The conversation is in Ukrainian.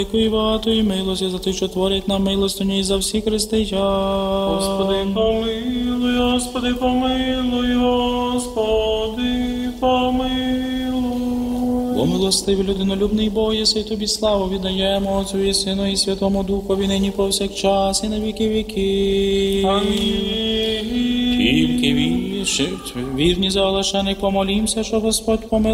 Великої багатої милості за те, що творить нам милостиню і за всі християн. Господи, помилуй, Господи, помилуй, Господи, помилуй. Бо милостивий, людинолюбний Бог, єси тобі славу віддаємо Отцю і Сину і Святому Духові, нині повсякчас і на віки віків. Амінь. Тільки вірні заглашених помолімся, що Господь помилує.